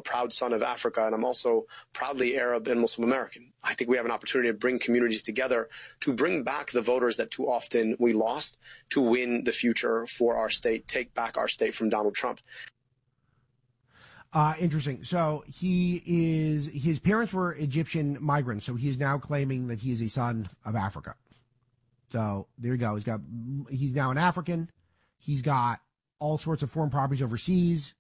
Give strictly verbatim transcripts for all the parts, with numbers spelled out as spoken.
a proud son of Africa, and I'm also proudly Arab and Muslim American. I think we have an opportunity to bring communities together, to bring back the voters that too often we lost, to win the future for our state, take back our state from Donald Trump. Uh, interesting. So he is, his parents were Egyptian migrants, so he's now claiming that he is a son of Africa. So there you go. He's got, he's now an African. He's got all sorts of foreign properties overseas.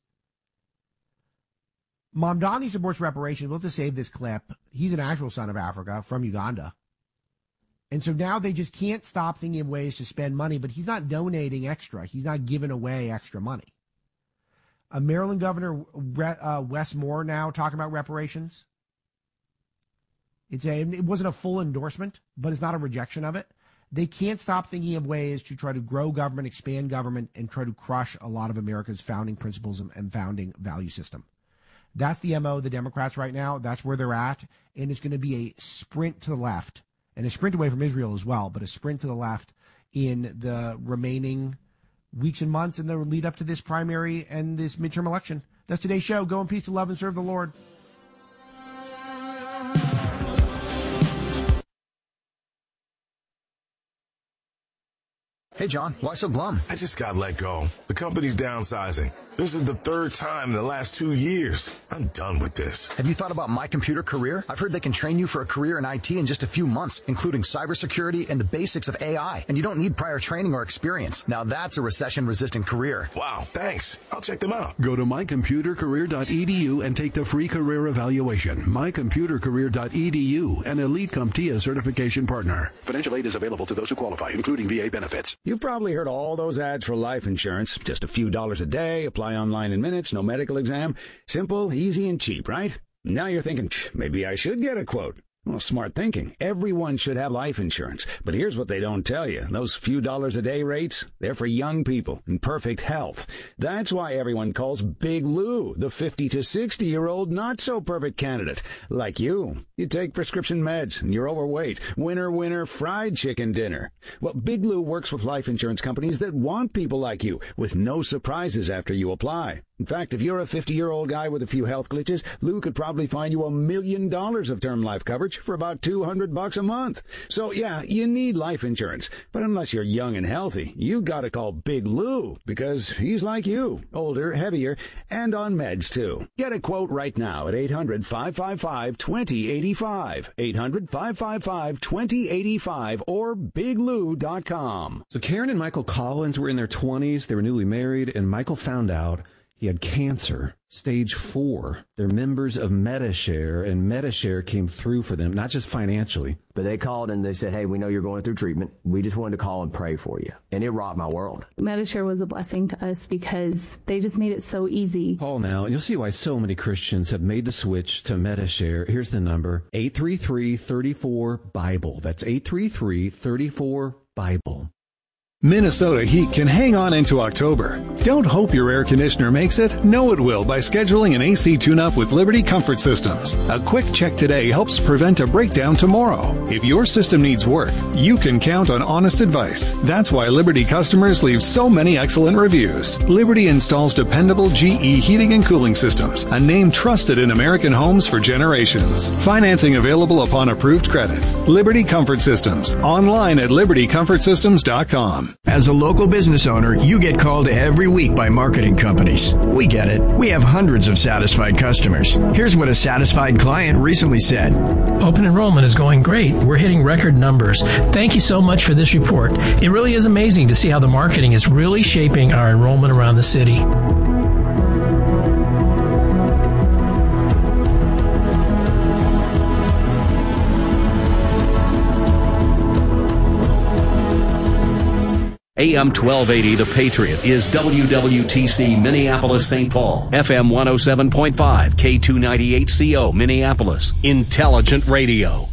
Mamdani supports reparations. We'll have to save this clip. He's an actual son of Africa from Uganda. And so now they just can't stop thinking of ways to spend money, but he's not donating extra. He's not giving away extra money. Uh, Maryland Governor uh, Wes Moore now talking about reparations. It's a, it wasn't a full endorsement, but it's not a rejection of it. They can't stop thinking of ways to try to grow government, expand government, and try to crush a lot of America's founding principles and founding value system. That's the M O of the Democrats right now. That's where they're at. And it's going to be a sprint to the left and a sprint away from Israel as well, but a sprint to the left in the remaining weeks and months in the lead up to this primary and this midterm election. That's today's show. Go in peace to love and serve the Lord. Hey, John, why so glum? I just got let go. The company's downsizing. This is the third time in the last two years. I'm done with this. Have you thought about My Computer Career? I've heard they can train you for a career in I T in just a few months, including cybersecurity and the basics of A I. And you don't need prior training or experience. Now that's a recession-resistant career. Wow, thanks. I'll check them out. Go to my computer career dot e d u and take the free career evaluation. my computer career dot e d u, an Elite CompTIA certification partner. Financial aid is available to those who qualify, including V A benefits. You've probably heard all those ads for life insurance. Just a few dollars a day, apply online in minutes, no medical exam. Simple, easy, and cheap, right? Now you're thinking, maybe I should get a quote. Well, smart thinking. Everyone should have life insurance. But here's what they don't tell you. Those few dollars a day rates, they're for young people in perfect health. That's why everyone calls Big Lou the fifty to sixty-year-old not-so-perfect candidate. Like you. You take prescription meds, and you're overweight. Winner, winner, fried chicken dinner. Well, Big Lou works with life insurance companies that want people like you, with no surprises after you apply. In fact, if you're a fifty-year-old guy with a few health glitches, Lou could probably find you a million dollars of term life coverage for about two hundred bucks a month. So, yeah, you need life insurance. But unless you're young and healthy, you gotta call Big Lou, because he's like you, older, heavier, and on meds, too. Get a quote right now at eight hundred, five five five, two zero eight five, eight hundred, five five five, two zero eight five, or big lou dot com. So Karen and Michael Collins were in their twenties. They were newly married, and Michael found out he had cancer, stage four. They're members of Medi-Share, and Medi-Share came through for them, not just financially. But they called and they said, hey, we know you're going through treatment. We just wanted to call and pray for you. And it rocked my world. Medi-Share was a blessing to us because they just made it so easy. Call now, and you'll see why so many Christians have made the switch to Medi-Share. Here's the number, eight three three, three four, Bible. That's eight three three, three four, Bible. Minnesota heat can hang on into October. Don't hope your air conditioner makes it. Know it will by scheduling an A C tune-up with Liberty Comfort Systems. A quick check today helps prevent a breakdown tomorrow. If your system needs work, you can count on honest advice. That's why Liberty customers leave so many excellent reviews. Liberty installs dependable G E heating and cooling systems, a name trusted in American homes for generations. Financing available upon approved credit. Liberty Comfort Systems. Online at liberty comfort systems dot com. As a local business owner, you get called every week by marketing companies. We get it. We have hundreds of satisfied customers. Here's what a satisfied client recently said. Open enrollment is going great. We're hitting record numbers. Thank you so much for this report. It really is amazing to see how the marketing is really shaping our enrollment around the city. A M twelve eighty, The Patriot, is W W T C Minneapolis, Saint Paul. F M one oh seven point five, K two ninety-eight C O, Minneapolis. Intelligent radio.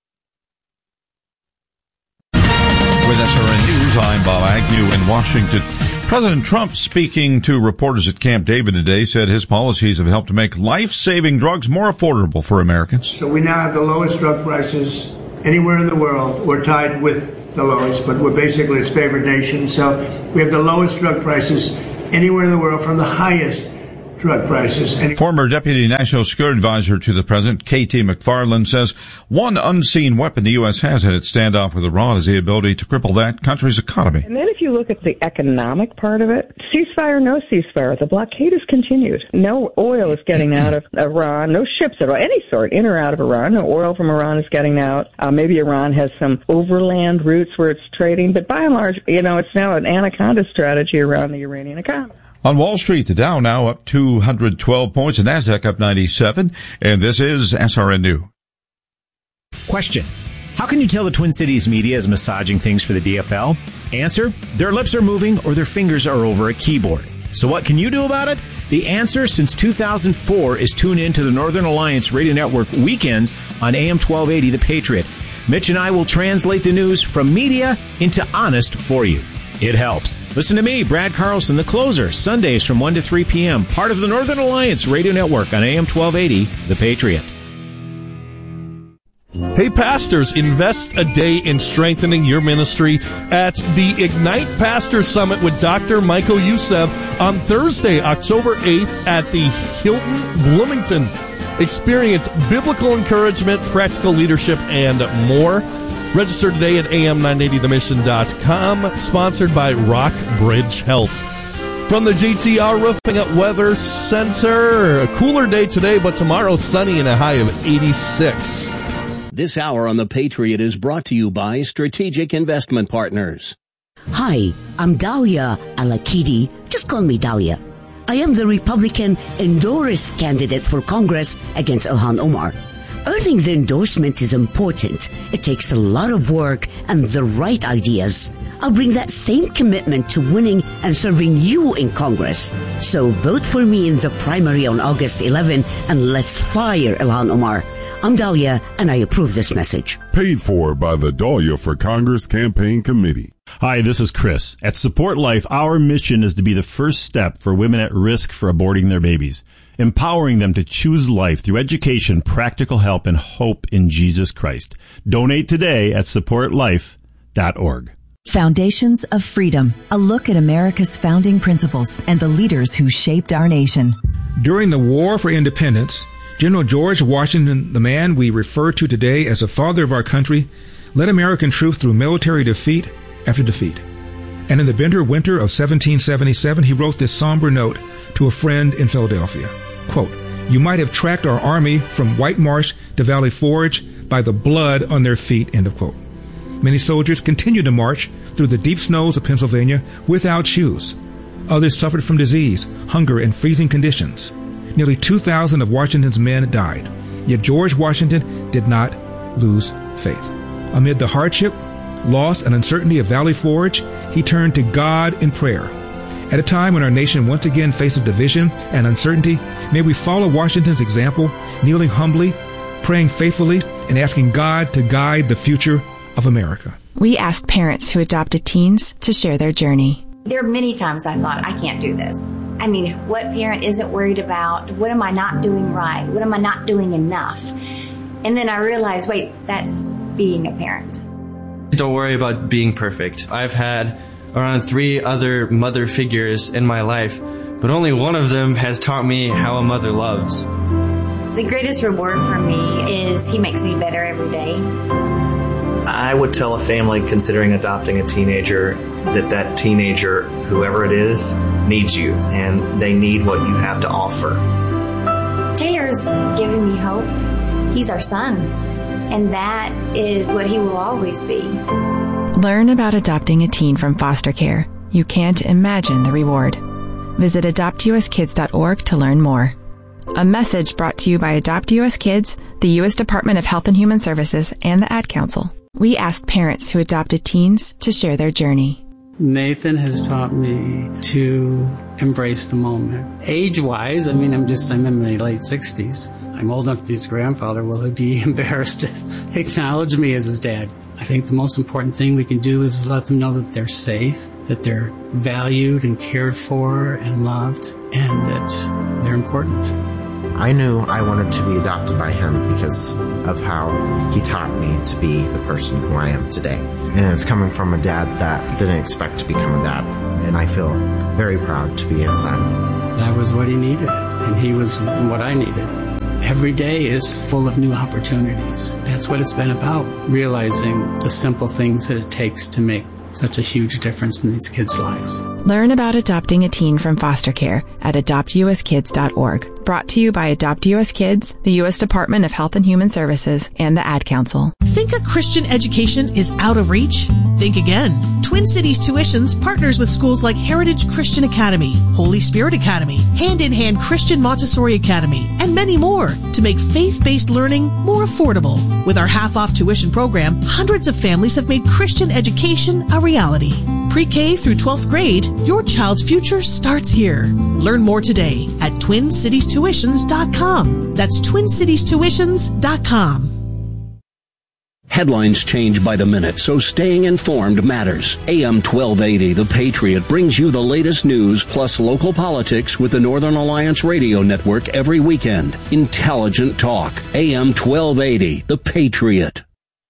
With S R N News, I'm Bob Agnew in Washington. President Trump, speaking to reporters at Camp David today, said his policies have helped to make life-saving drugs more affordable for Americans. So we now have the lowest drug prices anywhere in the world. We're tied with the lowest, but we're basically its favored nation. So we have the lowest drug prices anywhere in the world from the highest drug prices. Any- Former Deputy National Security Advisor to the President, K T McFarland, says one unseen weapon the U S has in its standoff with Iran is the ability to cripple that country's economy. And then if you look at the economic part of it, ceasefire, no ceasefire, the blockade has continued. No oil is getting out of Iran, no ships of any sort in or out of Iran. No oil from Iran is getting out. Uh, maybe Iran has some overland routes where it's trading, but by and large, you know, it's now an anaconda strategy around the Iranian economy. On Wall Street, the Dow now up two hundred twelve points, the NASDAQ up ninety-seven, and this is S R N New. Question: how can you tell the Twin Cities media is massaging things for the D F L? Answer: their lips are moving or their fingers are over a keyboard. So what can you do about it? The answer since two thousand four is tune in to the Northern Alliance Radio Network weekends on A M twelve eighty The Patriot. Mitch and I will translate the news from media into honest for you. It helps. Listen to me, Brad Carlson, the closer, Sundays from one to three p.m., part of the Northern Alliance Radio Network on A M twelve eighty, The Patriot. Hey, pastors, invest a day in strengthening your ministry at the Ignite Pastor Summit with Doctor Michael Youssef on Thursday, October eighth at the Hilton Bloomington. Experience biblical encouragement, practical leadership, and more. Register today at A M nine eighty the mission dot com, sponsored by Rockbridge Health. From the G T R Roofing Weather Center, a cooler day today, but tomorrow sunny and a high of eighty-six. This hour on The Patriot is brought to you by Strategic Investment Partners. Hi, I'm Dahlia Alakidi. Just call me Dahlia. I am the Republican endorsed candidate for Congress against Ilhan Omar. Earning the endorsement is important. It takes a lot of work and the right ideas. I'll bring that same commitment to winning and serving you in Congress. So vote for me in the primary on August eleventh and let's fire Ilhan Omar. I'm Dahlia, and I approve this message. Paid for by the Dahlia for Congress Campaign Committee. Hi, this is Chris. At Support Life, our mission is to be the first step for women at risk for aborting their babies, empowering them to choose life through education, practical help, and hope in Jesus Christ. Donate today at support life dot org. Foundations of Freedom, a look at America's founding principles and the leaders who shaped our nation. During the War for Independence, General George Washington, the man we refer to today as the father of our country, led American troops through military defeat after defeat. And in the bitter winter of seventeen seventy-seven, he wrote this somber note to a friend in Philadelphia. Quote, "You might have tracked our army from White Marsh to Valley Forge by the blood on their feet," end of quote. Many soldiers continued to march through the deep snows of Pennsylvania without shoes. Others suffered from disease, hunger, and freezing conditions. Nearly two thousand of Washington's men died, yet George Washington did not lose faith. Amid the hardship, loss, and uncertainty of Valley Forge, he turned to God in prayer. At a time when our nation once again faces division and uncertainty, may we follow Washington's example, kneeling humbly, praying faithfully, and asking God to guide the future of America. We asked parents who adopted teens to share their journey. There are many times I thought, I can't do this. I mean, what parent isn't worried about? What am I not doing right? What am I not doing enough? And then I realized, wait, that's being a parent. Don't worry about being perfect. I've had around three other mother figures in my life, but only one of them has taught me how a mother loves. The greatest reward for me is he makes me better every day. I would tell a family considering adopting a teenager that that teenager, whoever it is, needs you, and they need what you have to offer. Taylor's given me hope. He's our son, and that is what he will always be. Learn about adopting a teen from foster care. You can't imagine the reward. Visit adopt u s kids dot org to learn more. A message brought to you by Adopt U S Kids, the U S Department of Health and Human Services, and the Ad Council. We asked parents who adopted teens to share their journey. Nathan has taught me to embrace the moment. Age-wise, I mean, I'm just, I'm in my late sixties. I'm old enough to be his grandfather. Will he be embarrassed to acknowledge me as his dad? I think the most important thing we can do is let them know that they're safe, that they're valued and cared for and loved, and that they're important. I knew I wanted to be adopted by him because of how he taught me to be the person who I am today. And it's coming from a dad that didn't expect to become a dad. And I feel very proud to be his son. That was what he needed. and he was what I needed. Every day is full of new opportunities. That's what it's been about, realizing the simple things that it takes to make such a huge difference in these kids' lives. Learn about adopting a teen from foster care at adopt u s kids dot org. Brought to you by Adopt U S Kids, the U S Department of Health and Human Services, and the Ad Council. Think a Christian education is out of reach? Think again. Twin Cities Tuitions partners with schools like Heritage Christian Academy, Holy Spirit Academy, Hand in Hand Christian Montessori Academy, and many more to make faith-based learning more affordable. With our half-off tuition program, hundreds of families have made Christian education a reality. Pre-K through twelfth grade, your child's future starts here. Learn more today at twin cities tuitions dot com. That's twin cities tuitions dot com. Headlines change by the minute, so staying informed matters. A M twelve eighty, The Patriot, brings you the latest news plus local politics with the Northern Alliance Radio Network every weekend. Intelligent talk. A M twelve eighty, The Patriot.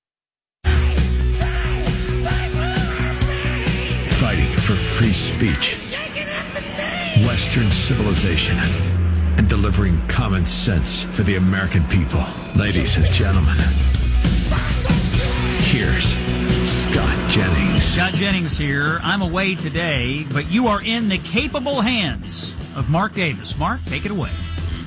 Fighting for free speech, Western civilization, and delivering common sense for the American people. Ladies and gentlemen, here's Scott Jennings. Scott Jennings here. I'm away today, but you are in the capable hands of Mark Davis. Mark, take it away.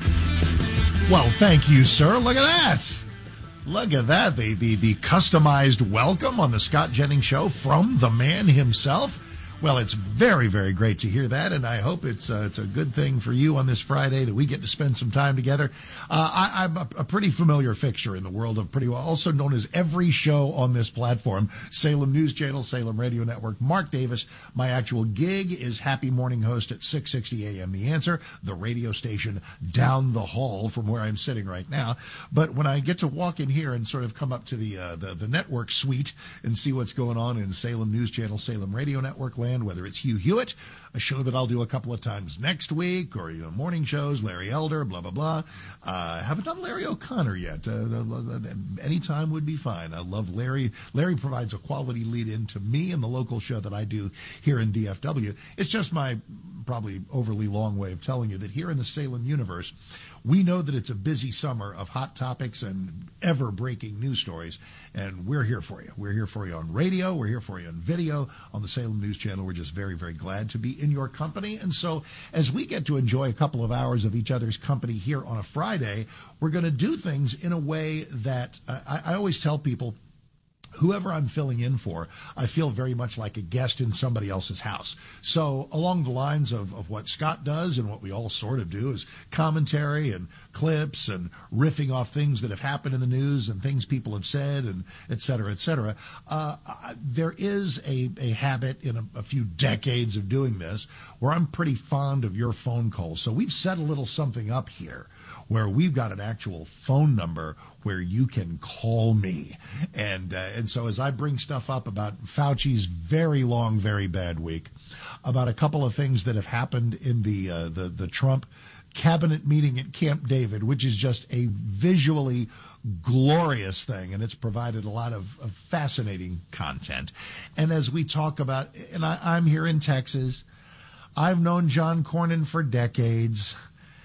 Well, thank you, sir. Look at that. Look at that. The, the, the customized welcome on the Scott Jennings Show from the man himself. Well, it's very, very great to hear that, and I hope it's uh, it's a good thing for you on this Friday that we get to spend some time together. Uh, I, I'm a, a pretty familiar fixture in the world of pretty well, also known as every show on this platform, Salem News Channel, Salem Radio Network. Mark Davis. My actual gig is Happy Morning Host at six sixty a.m. The Answer, the radio station down the hall from where I'm sitting right now. But when I get to walk in here and sort of come up to the uh, the, the network suite and see what's going on in Salem News Channel, Salem Radio Network land, whether it's Hugh Hewitt, a show that I'll do a couple of times next week, or, you know, morning shows, Larry Elder, blah, blah, blah. Uh, haven't done Larry O'Connor yet. Uh, any time would be fine. I love Larry. Larry provides a quality lead in to me and the local show that I do here in D F W. It's just my probably overly long way of telling you that here in the Salem universe, we know that it's a busy summer of hot topics and ever-breaking news stories, and we're here for you. We're here for you on radio. We're here for you on video, on the Salem News Channel. We're just very, very glad to be in your company. And so as we get to enjoy a couple of hours of each other's company here on a Friday, we're going to do things in a way that uh, I, I always tell people, whoever I'm filling in for, I feel very much like a guest in somebody else's house. So along the lines of, of what Scott does and what we all sort of do is commentary and clips and riffing off things that have happened in the news and things people have said and et cetera, et cetera. Uh, there is a, a habit in a, a few decades of doing this where I'm pretty fond of your phone calls. So we've set a little something up here where we've got an actual phone number where you can call me. And uh, and so as I bring stuff up about Fauci's very long, very bad week, about a couple of things that have happened in the uh, the, the Trump cabinet meeting at Camp David, which is just a visually glorious thing, and it's provided a lot of, of fascinating content. And as we talk about, and I, I'm here in Texas, I've known John Cornyn for decades.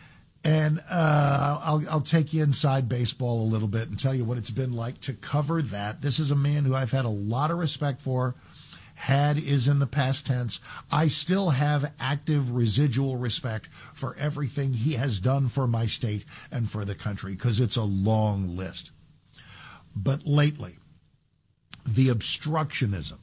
And uh, I'll, I'll take you inside baseball a little bit and tell you what it's been like to cover that. This is a man who I've had a lot of respect for. Had is in the past tense. I still have active residual respect for everything he has done for my state and for the country, because it's a long list. But lately, the obstructionism,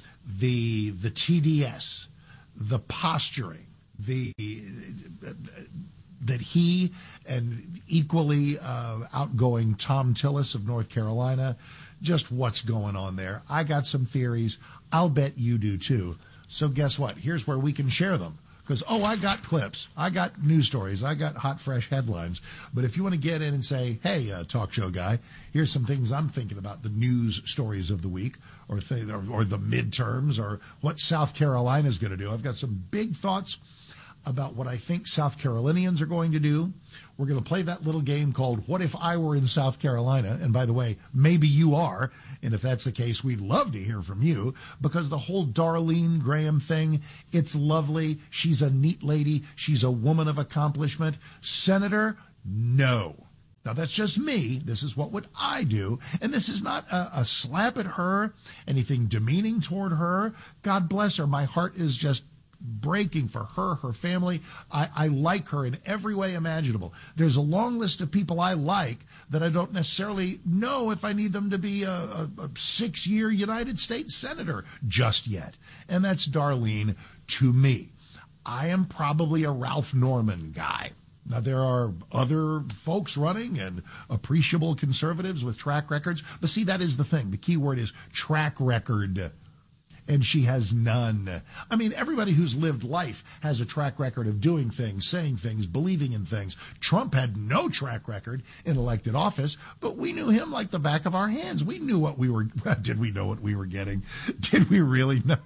the the T D S, the posturing, the... Uh, that he and equally uh, outgoing Tom Tillis of North Carolina, just what's going on there. I got some theories. I'll bet you do too. So guess what? Here's where we can share them. Because, oh, I got clips. I got news stories. I got hot, fresh headlines. But if you want to get in and say, hey, uh, talk show guy, here's some things I'm thinking about the news stories of the week or, th- or, or the midterms or what South Carolina's going to do. I've got some big thoughts. about what I think South Carolinians are going to do. We're going to play that little game called What If I Were in South Carolina? And by the way, maybe you are. And if that's the case, we'd love to hear from you, because the whole Darlene Graham thing, it's lovely. She's a neat lady. She's a woman of accomplishment. Senator, no. Now, that's just me. This is what would I do. And this is not a, a slap at her, anything demeaning toward her. God bless her. My heart is just breaking for her, her family. I, I like her in every way imaginable. There's a long list of people I like that I don't necessarily know if I need them to be a, a, a six-year United States Senator just yet. And that's Darlene to me. I am probably a Ralph Norman guy. Now, there are other folks running and appreciable conservatives with track records. But see, that is the thing. The key word is track record. And she has none. I mean, everybody who's lived life has a track record of doing things, saying things, believing in things. Trump had no track record in elected office, but we knew him like the back of our hands. We knew what we were, did we know what we were getting? Did we really know?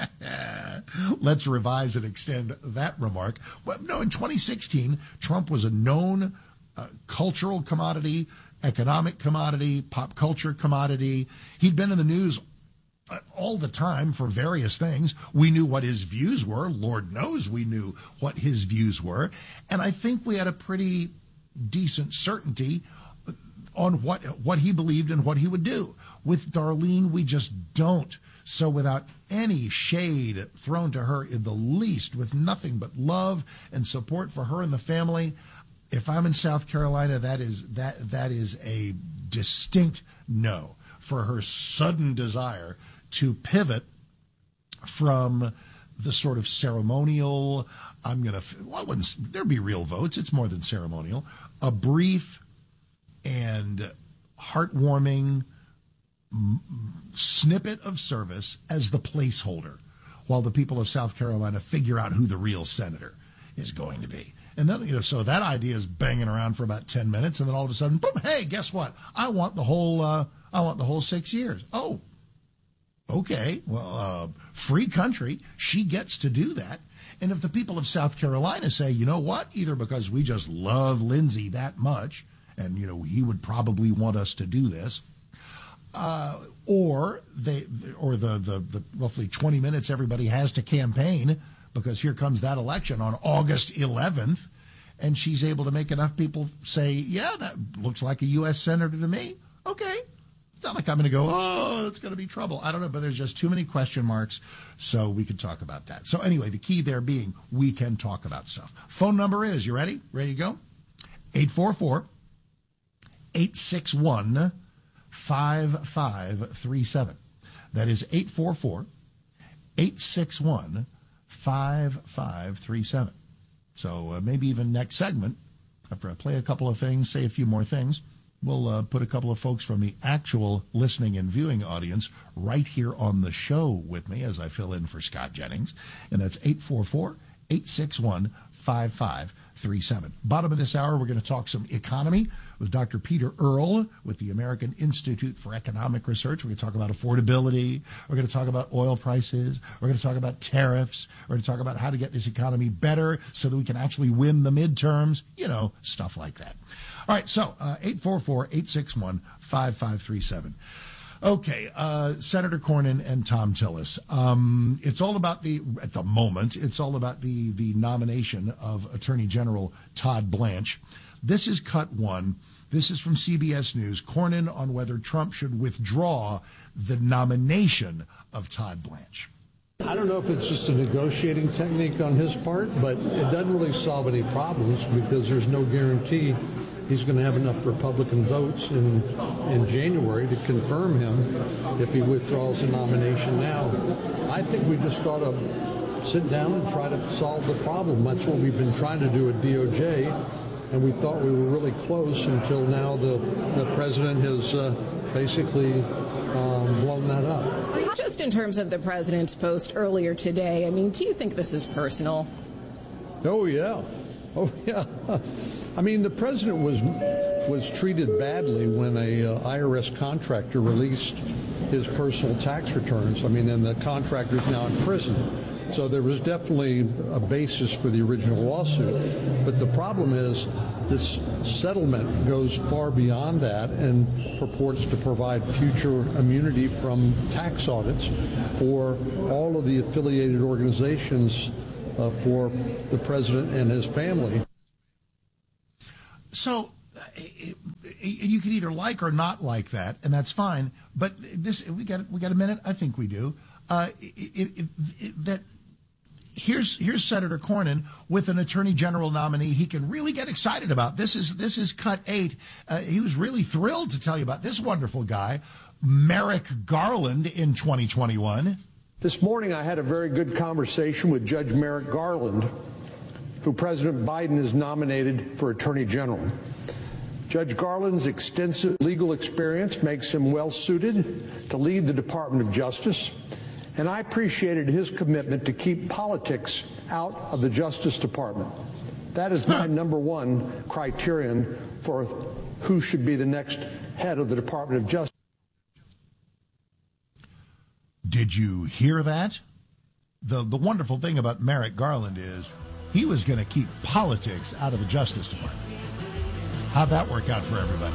Let's revise and extend that remark. Well, no, in twenty sixteen, Trump was a known uh, cultural commodity, economic commodity, pop culture commodity. He'd been in the news all the time for various things. We knew what his views were. Lord knows we knew what his views were. And I think we had a pretty decent certainty on what what he believed and what he would do. With Darlene, we just don't. So without any shade thrown to her in the least, with nothing but love and support for her and the family, if I'm in South Carolina, that is that that is a distinct no for her sudden desire to pivot from the sort of ceremonial, I'm going to, well, there'd be real votes. It's more than ceremonial. A brief and heartwarming snippet of service as the placeholder while the people of South Carolina figure out who the real senator is going to be. And then, you know, so that idea is banging around for about ten minutes, and then all of a sudden, boom, hey, guess what? I want the whole, uh, I want the whole six years. Oh, okay. Well, uh, free country. She gets to do that. And if the people of South Carolina say, you know what, either because we just love Lindsey that much, and, you know, he would probably want us to do this, uh, or they, or the, the, the roughly twenty minutes everybody has to campaign, because here comes that election on August eleventh, and she's able to make enough people say, yeah, that looks like a U S senator to me. Okay. It's not like I'm going to go, oh, it's going to be trouble. I don't know, but there's just too many question marks, so we could talk about that. So anyway, the key there being we can talk about stuff. Phone number is, you ready? Ready to go? eight four four, eight six one, five five three seven. That is eight four four, eight six one, five five three seven. So uh, maybe even next segment, after I play a couple of things, say a few more things, we'll uh, put a couple of folks from the actual listening and viewing audience right here on the show with me as I fill in for Scott Jennings. And that's eight four four, eight six one, five five three seven. Bottom of this hour, we're going to talk some economy with Doctor Peter Earle with the American Institute for Economic Research. We're going to talk about affordability. We're going to talk about oil prices. We're going to talk about tariffs. We're going to talk about how to get this economy better so that we can actually win the midterms, you know, stuff like that. All right, so uh, eight four four, eight six one, five five three seven. Okay, uh, Senator Cornyn and Thom Tillis. Um, it's all about the, at the moment, it's all about the, the nomination of Attorney General Todd Blanche. This is cut one. This is from C B S News. Cornyn on whether Trump should withdraw the nomination of Todd Blanche. I don't know if it's just a negotiating technique on his part, but it doesn't really solve any problems because there's no guarantee he's going to have enough Republican votes in in January to confirm him if he withdraws the nomination now. I think we just ought to sit down and try to solve the problem. That's what we've been trying to do at D O J, and we thought we were really close until now the, the president has uh, basically um, blown that up. Just in terms of the president's post earlier today, I mean, do you think this is personal? Oh, yeah. Oh, yeah. I mean, the president was was treated badly when a uh, I R S contractor released his personal tax returns. I mean, and the contractor's now in prison. So there was definitely a basis for the original lawsuit. But the problem is this settlement goes far beyond that and purports to provide future immunity from tax audits for all of the affiliated organizations uh, for the president and his family. So you can either like or not like that, and that's fine. But this, we got we got a minute. I think we do. Uh, it, it, it, that here's here's Senator Cornyn with an Attorney General nominee he can really get excited about. This is this is cut eight. Uh, he was really thrilled to tell you about this wonderful guy, Merrick Garland, in twenty twenty-one. This morning, I had a very good conversation with Judge Merrick Garland, who President Biden has nominated for Attorney General. Judge Garland's extensive legal experience makes him well-suited to lead the Department of Justice, and I appreciated his commitment to keep politics out of the Justice Department. That is my number one criterion for who should be the next head of the Department of Justice. Did you hear that? The, the wonderful thing about Merrick Garland is he was going to keep politics out of the Justice Department. How'd that work out for everybody?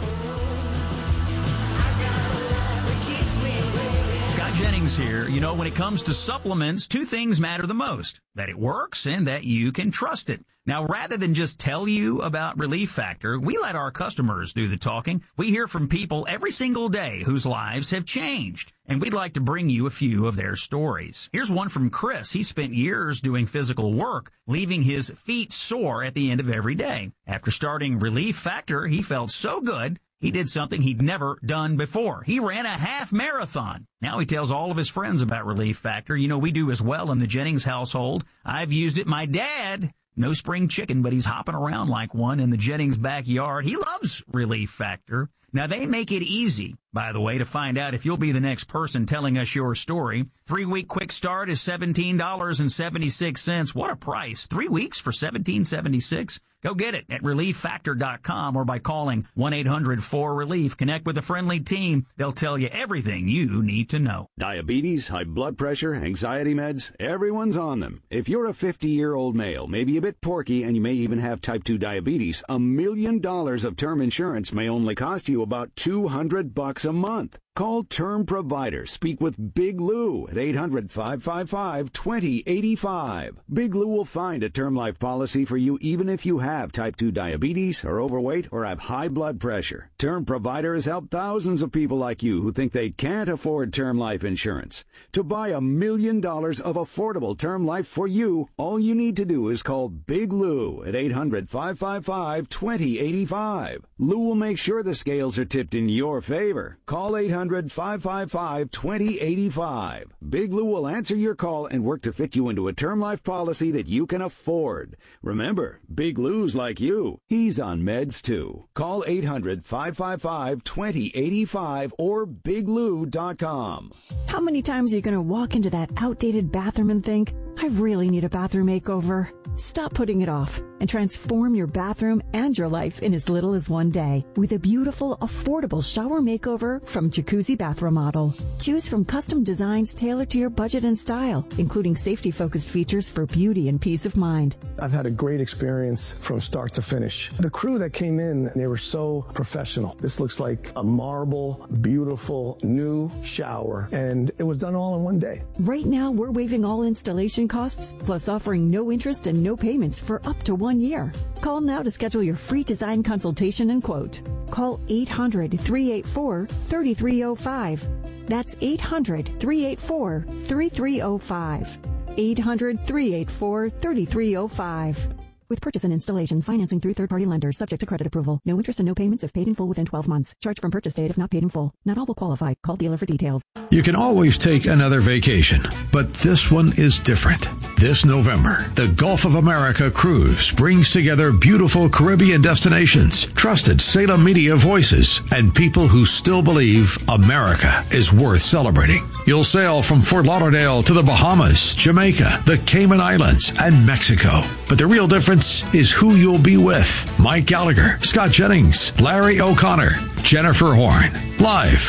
Scott Jennings here. You know, when it comes to supplements, two things matter the most: that it works and that you can trust it. Now, rather than just tell you about Relief Factor, we let our customers do the talking. We hear from people every single day whose lives have changed, and we'd like to bring you a few of their stories. Here's one from Chris. He spent years doing physical work, leaving his feet sore at the end of every day. After starting Relief Factor, he felt so good, he did something he'd never done before. He ran a half marathon. Now he tells all of his friends about Relief Factor. You know, we do as well in the Jennings household. I've used it. My dad, no spring chicken, but he's hopping around like one in the Jennings backyard. He loves Relief Factor. Now, they make it easy, by the way, to find out if you'll be the next person telling us your story. Three-week quick start is seventeen dollars and seventy-six cents. What a price. Three weeks for seventeen seventy-six. Go get it at relief factor dot com or by calling one eight hundred four relief. Connect with a friendly team. They'll tell you everything you need to know. Diabetes, high blood pressure, anxiety meds, everyone's on them. If you're a fifty-year-old male, maybe a bit porky, and you may even have type two diabetes, a million dollars of term insurance may only cost you about two hundred bucks a month. Call Term Provider. Speak with Big Lou at eight hundred, five five five, two zero eight five. Big Lou will find a term life policy for you even if you have type two diabetes, are overweight, or have high blood pressure. Term Provider has helped thousands of people like you who think they can't afford term life insurance. To buy a million dollars of affordable term life for you, all you need to do is call Big Lou at eight hundred, five five five, two zero eight five. Lou will make sure the scales are tipped in your favor. Call eight hundred, five five five, two zero eight five. Big Lou will answer your call and work to fit you into a term life policy that you can afford. Remember, Big Lou's like you. He's on meds too. Call eight hundred, five five five, two zero eight five or big lou dot com. How many times are you going to walk into that outdated bathroom and think, I really need a bathroom makeover? Stop putting it off and transform your bathroom and your life in as little as one day with a beautiful, affordable shower makeover from Jacuzzi Bath Remodel. Choose from custom designs tailored to your budget and style, including safety-focused features for beauty and peace of mind. I've had a great experience from start to finish. The crew that came in, they were so professional. This looks like a marble, beautiful, new shower, and it was done all in one day. Right now, we're waiving all installation costs, plus offering no interest and no payments for up to one year. Call now to schedule your free design consultation and quote. Call eight hundred, three eight four, three three zero five. That's eight hundred, three eight four, three three zero five. eight hundred, three eight four, three three zero five. With purchase and installation, financing through third-party lenders, subject to credit approval. No interest and no payments if paid in full within twelve months. Charge from purchase date if not paid in full. Not all will qualify. Call dealer for details. You can always take another vacation, but this one is different. This November, the Gulf of America Cruise brings together beautiful Caribbean destinations, trusted Salem media voices, and people who still believe America is worth celebrating. You'll sail from Fort Lauderdale to the Bahamas, Jamaica, the Cayman Islands, and Mexico. But the real difference is who you'll be with. Mike Gallagher, Scott Jennings, Larry O'Connor, Jennifer Horn. Live,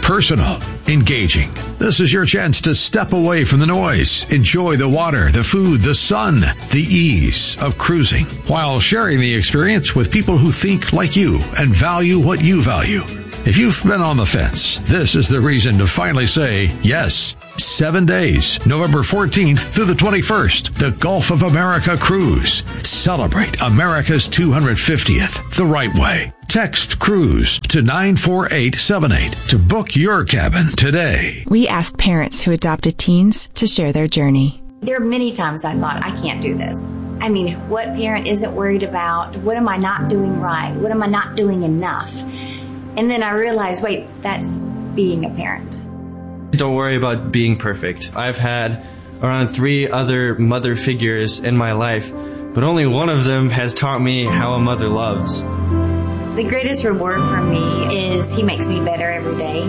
personal, engaging. This is your chance to step away from the noise, enjoy the water, the food, the sun, the ease of cruising, while sharing the experience with people who think like you and value what you value. If you've been on the fence, this is the reason to finally say yes. Seven days, November fourteenth through the twenty-first, the Gulf of America Cruise. Celebrate America's two hundred fiftieth the right way. Text CRUISE to nine four eight seven eight to book your cabin today. We asked parents who adopted teens to share their journey. There are many times I thought, I can't do this. I mean, what parent isn't worried about, what am I not doing right? What am I not doing enough? And then I realized, wait, that's being a parent. Don't worry about being perfect. I've had around three other mother figures in my life, but only one of them has taught me how a mother loves. The greatest reward for me is he makes me better every day.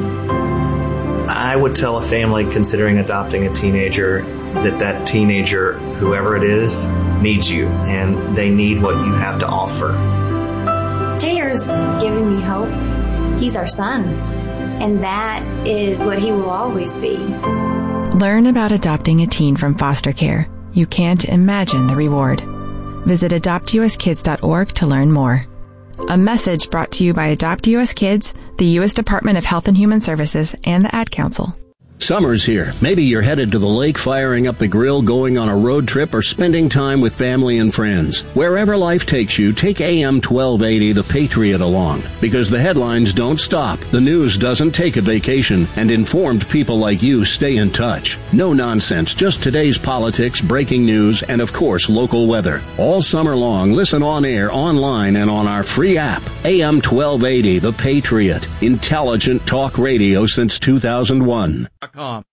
I would tell a family considering adopting a teenager that that teenager, whoever it is, needs you, and they need what you have to offer. Taylor's giving me hope. He's our son, and that is what he will always be. Learn about adopting a teen from foster care. You can't imagine the reward. Visit adopt u s kids dot org to learn more. A message brought to you by Adopt U S Kids, the U S Department of Health and Human Services, and the Ad Council. Summer's here. Maybe you're headed to the lake, firing up the grill, going on a road trip, or spending time with family and friends. Wherever life takes you, take A M twelve eighty The Patriot along. Because the headlines don't stop, the news doesn't take a vacation, and informed people like you stay in touch. No nonsense, just today's politics, breaking news, and of course, local weather. All summer long, listen on air, online, and on our free app. A M twelve eighty The Patriot. Intelligent talk radio since two thousand one. Com.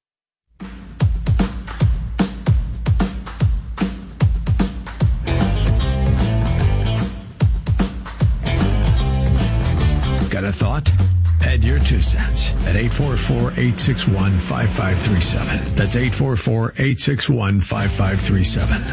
Got a thought? Add your two cents at eight four four, eight six one, five five three seven. That's eight four four, eight six one, five five three seven.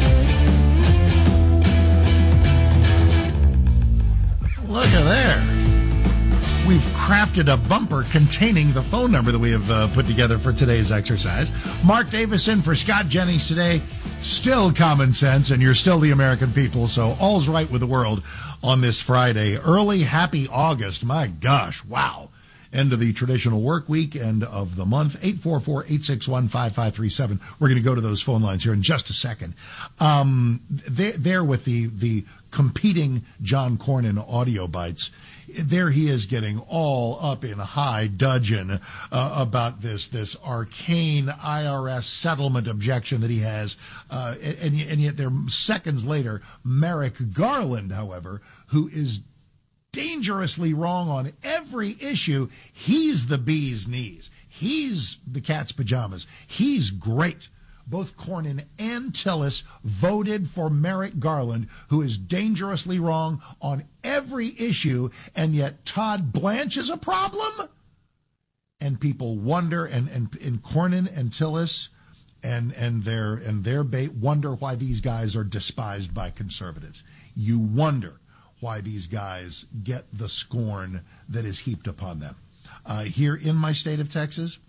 Look at there. We've crafted a bumper containing the phone number that we have uh, put together for today's exercise. Mark Davis in for Scott Jennings today. Still common sense, and you're still the American people, so all's right with the world on this Friday. Early happy August. My gosh, wow. End of the traditional work week, end of the month. eight four four, eight six one, five five three seven. We're going to go to those phone lines here in just a second. Um, there, there with the, the competing John Cornyn audio bites. There he is getting all up in high dudgeon uh, about this this arcane I R S settlement objection that he has. Uh, and, and yet there seconds later, Merrick Garland, however, who is dangerously wrong on every issue. He's the bee's knees. He's the cat's pajamas. He's great. Both Cornyn and Tillis voted for Merrick Garland, who is dangerously wrong on every issue, and yet Todd Blanche is a problem? And people wonder, and, and, and Cornyn and Tillis and, and their, and their bait wonder why these guys are despised by conservatives. You wonder why these guys get the scorn that is heaped upon them. Uh, here in my state of Texas,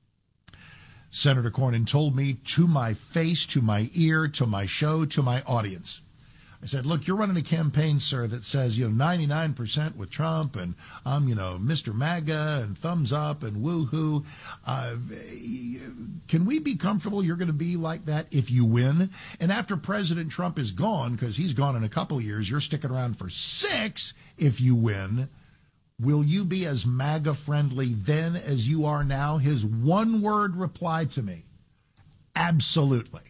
Senator Cornyn told me to my face, to my ear, to my show, to my audience. I said, look, you're running a campaign, sir, that says, you know, ninety-nine percent with Trump, and I'm, you know, Mister MAGA and thumbs up and woo-hoo. Uh, can we be comfortable you're going to be like that if you win? And after President Trump is gone, because he's gone in a couple of years, you're sticking around for six if you win. Will you be as MAGA-friendly then as you are now? His one-word reply to me, absolutely.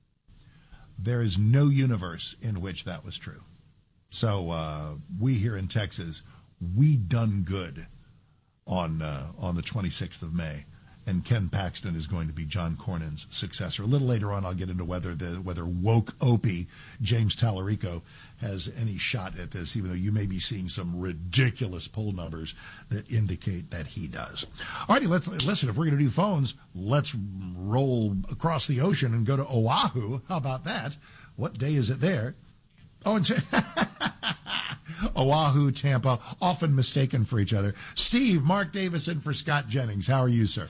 There is no universe in which that was true. So uh, we here in Texas, we done good on uh, on the twenty-sixth of May. And Ken Paxton is going to be John Cornyn's successor. A little later on, I'll get into whether the whether woke Opie James Tallarico has any shot at this, even though you may be seeing some ridiculous poll numbers that indicate that he does. All righty, let's listen. If we're going to do phones, let's roll across the ocean and go to Oahu. How about that? What day is it there? Oh, and Oahu, Tampa, often mistaken for each other. Steve, Mark Davis in for Scott Jennings. How are you, sir?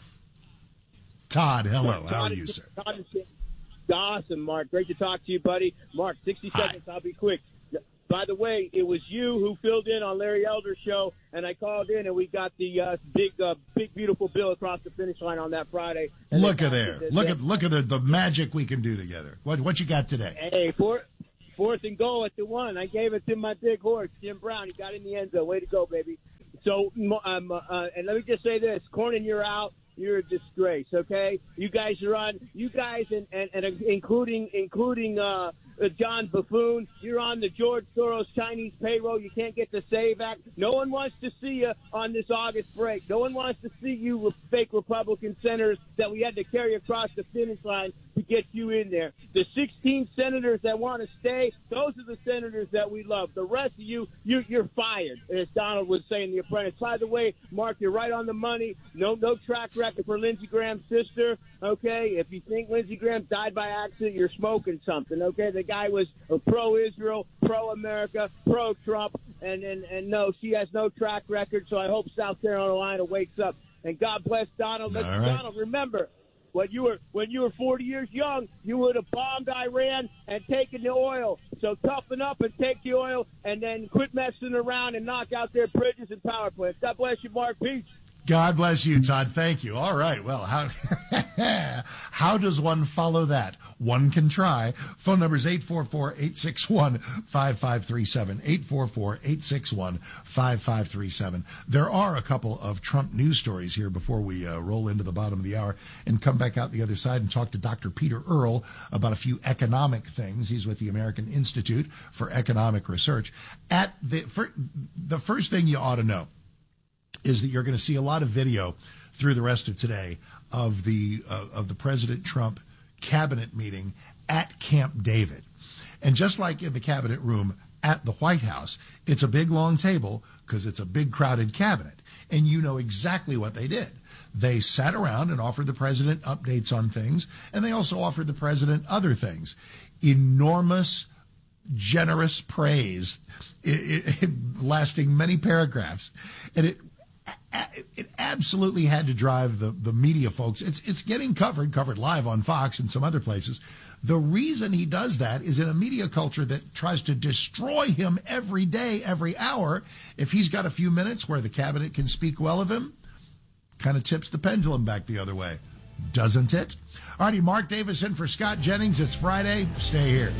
Todd, hello. How are you, sir? Todd is awesome, Mark. Great to talk to you, buddy. Mark, sixty seconds. Hi. I'll be quick. By the way, it was you who filled in on Larry Elder's show, and I called in, and we got the uh, big, uh, big, beautiful bill across the finish line on that Friday. And look at there. Look at look at the, the magic we can do together. What what you got today? Hey, four, fourth and goal at the one. I gave it to my big horse, Jim Brown. He got in the end zone. Way to go, baby. So, um, uh, and let me just say this. Cornyn, you're out. You're a disgrace, okay? You guys are on. You guys, and, and, and including including uh, John Buffoon, you're on the George Soros Chinese payroll. You can't get the SAVE Act. No one wants to see you on this August break. No one wants to see you with fake Republican senators that we had to carry across the finish line to get you in there. The sixteen senators that want to stay, those are the senators that we love. The rest of you, you you're fired, as Donald would say in The Apprentice. By the way, Mark, you're right on the money. No, no track record for Lindsey Graham's sister, okay? If you think Lindsey Graham died by accident, you're smoking something, okay? The guy was pro-Israel, pro-America, pro-Trump, and, and, and no, she has no track record, so I hope South Carolina wakes up. And God bless Donald. Let's, right. Donald, remember, when you were when you were forty years young, you would have bombed Iran and taken the oil. So toughen up and take the oil, and then quit messing around and knock out their bridges and power plants. God bless you, Mark. Peace. God bless you, Todd. Thank you. All right. Well, how how does one follow that? One can try. Phone number is eight four four, eight six one, five five three seven, eight four four, eight six one, five five three seven. There are a couple of Trump news stories here before we uh, roll into the bottom of the hour and come back out the other side and talk to Doctor Peter Earle about a few economic things. He's with the American Institute for Economic Research. At the, for, the first thing you ought to know is that you're going to see a lot of video through the rest of today of the uh, of the President Trump cabinet meeting at Camp David. And just like in the cabinet room at the White House, it's a big, long table because it's a big, crowded cabinet. And you know exactly what they did. They sat around and offered the president updates on things, and they also offered the president other things. Enormous, generous praise, it, it, it, lasting many paragraphs. And it It absolutely had to drive the, the media folks. It's it's getting covered, covered live on Fox and some other places. The reason he does that is in a media culture that tries to destroy him every day, every hour. If he's got a few minutes where the cabinet can speak well of him, kind of tips the pendulum back the other way, doesn't it? All righty, Mark Davis in for Scott Jennings. It's Friday. Stay here.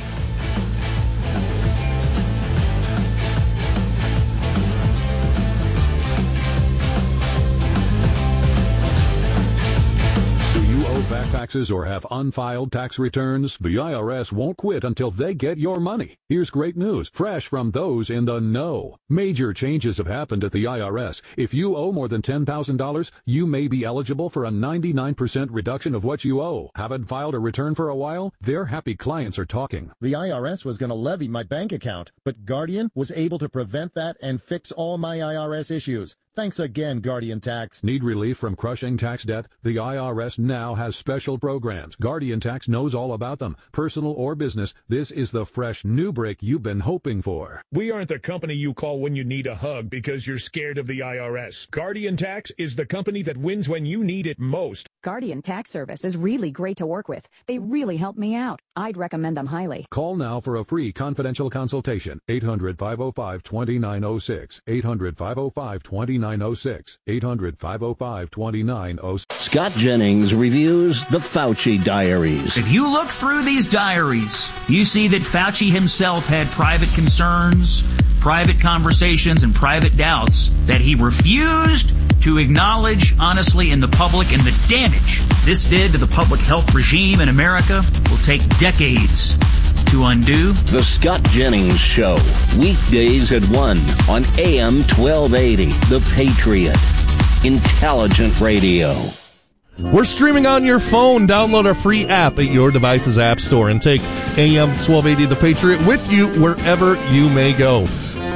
Back taxes or have unfiled tax returns? The I R S won't quit until they get your money. Here's great news, fresh from those in the know. Major changes have happened at the I R S. If you owe more than ten thousand dollars, you may be eligible for a ninety-nine percent reduction of what you owe. Haven't filed a return for a while? Their happy clients are talking. The I R S was going to levy my bank account, but Guardian was able to prevent that and fix all my I R S issues. Thanks again, Guardian Tax. Need relief from crushing tax debt? The I R S now has special programs. Guardian Tax knows all about them. Personal or business, this is the fresh new break you've been hoping for. We aren't the company you call when you need a hug because you're scared of the I R S. Guardian Tax is the company that wins when you need it most. Guardian Tax Service is really great to work with. They really help me out. I'd recommend them highly. Call now for a free confidential consultation. eight hundred, five oh five, two nine oh six. eight hundred, five oh five, two nine oh six. eight hundred, five oh five, two nine oh six. Scott Jennings reviews the Fauci Diaries. If you look through these diaries, you see that Fauci himself had private concerns, private conversations, and private doubts that he refused to acknowledge honestly in the public, and the damage this did to the public health regime in America will take decades to undo. The Scott Jennings Show, weekdays at one on A M twelve eighty, The Patriot. Intelligent radio. We're streaming on your phone. Download our free app at your device's app store and take A M twelve eighty The Patriot with you wherever you may go.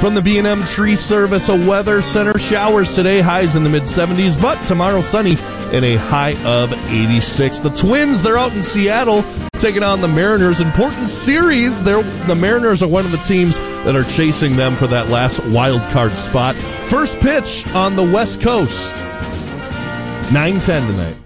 From the B and M Tree Service, a weather center. Showers today, highs in the mid seventies, but tomorrow sunny and a high of eighty-six. The Twins, they're out in Seattle taking on the Mariners. Important series. They're, the Mariners are one of the teams that are chasing them for that last wild card spot. First pitch on the West Coast. nine ten tonight.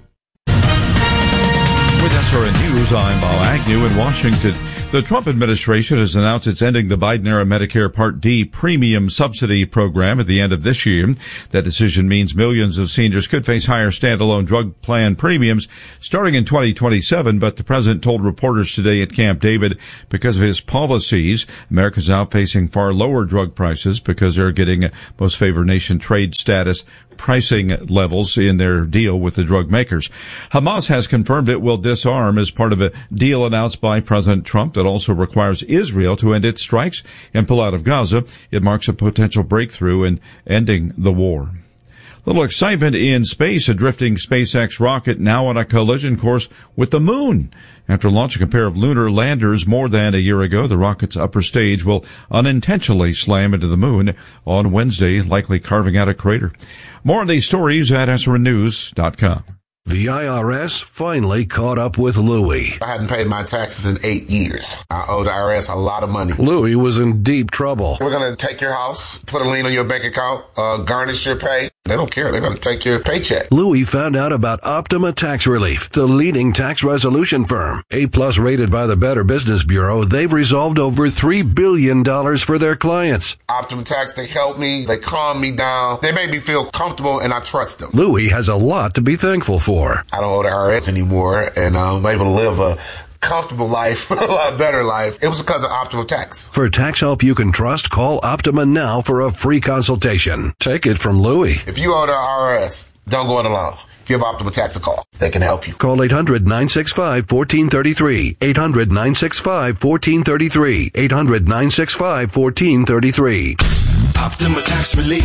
With S R N News, I'm Bob Agnew in Washington. The Trump administration has announced it's ending the Biden-era Medicare Part D premium subsidy program at the end of this year. That decision means millions of seniors could face higher standalone drug plan premiums starting in twenty twenty-seven, but the president told reporters today at Camp David because of his policies, America's now facing far lower drug prices because they're getting most favored nation trade status pricing levels in their deal with the drug makers. Hamas has confirmed it will disarm as part of a deal announced by President Trump that also requires Israel to end its strikes and pull out of Gaza. It marks a potential breakthrough in ending the war. Little excitement in space. A drifting SpaceX rocket now on a collision course with the moon. After launching a pair of lunar landers more than a year ago, the rocket's upper stage will unintentionally slam into the moon on Wednesday, likely carving out a crater. More on these stories at S R N news dot com. The I R S finally caught up with Louie. I hadn't paid my taxes in eight years. I owe the I R S a lot of money. Louie was in deep trouble. We're going to take your house, put a lien on your bank account, uh, garnish your pay. They don't care. They're going to take your paycheck. Louie found out about Optima Tax Relief, the leading tax resolution firm. A-plus rated by the Better Business Bureau, they've resolved over three billion dollars for their clients. Optima Tax, they help me. They calm me down. They make me feel comfortable, and I trust them. Louie has a lot to be thankful for. I don't owe the I R S anymore, and I'm able to live a comfortable life, a lot better life. It was because of Optima Tax. For tax help you can trust, call Optima now for a free consultation. Take it from Louie. If you owe the I R S, don't go it alone. Give Optima Tax a call. They can help you. Call eight hundred nine six five one four three three. eight hundred nine six five one four three three. eight hundred nine six five one four three three. Optima Tax Relief.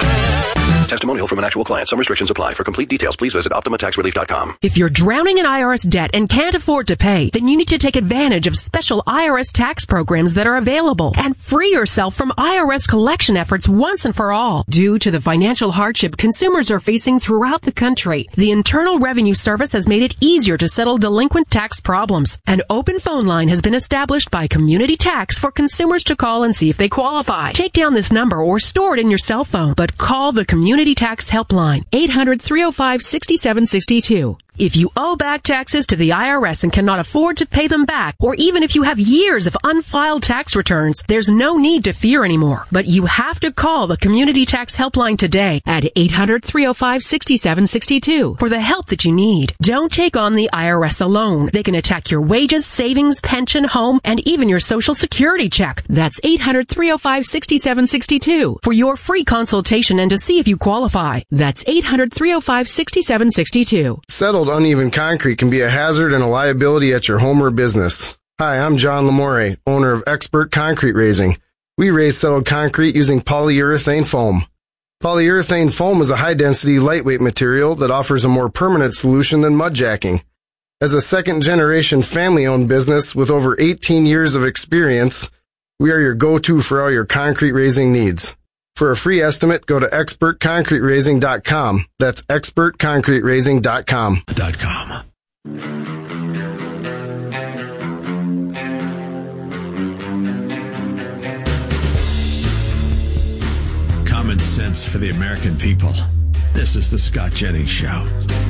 Testimonial from an actual client. Some restrictions apply. For complete details, please visit Optima Tax Relief dot com. If you're drowning in I R S debt and can't afford to pay, then you need to take advantage of special I R S tax programs that are available and free yourself from I R S collection efforts once and for all. Due to the financial hardship consumers are facing throughout the country, the Internal Revenue Service has made it easier to settle delinquent tax problems. An open phone line has been established by Community Tax for consumers to call and see if they qualify. Take down this number or store it in your cell phone, but call the Community Tax Helpline, eight hundred three oh five six seven six two. If you owe back taxes to the I R S and cannot afford to pay them back, or even if you have years of unfiled tax returns, there's no need to fear anymore. But you have to call the Community Tax Helpline today at eight hundred three oh five six seven six two for the help that you need. Don't take on the I R S alone. They can attack your wages, savings, pension, home, and even your Social Security check. That's eight hundred three oh five six seven six two for your free consultation and to see if you qualify. That's eight hundred three oh five six seven six two. Settled uneven concrete can be a hazard and a liability at your home or business. Hi, I'm John Lamore, owner of Expert Concrete Raising. We raise settled concrete using polyurethane foam. Polyurethane foam is a high-density, lightweight material that offers a more permanent solution than mud jacking. As a second-generation family-owned business with over eighteen years of experience, we are your go-to for all your concrete raising needs. For a free estimate, go to expert concrete raising dot com. That's expert concrete raising dot com. .com. Common sense for the American people. This is the Scott Jennings Show.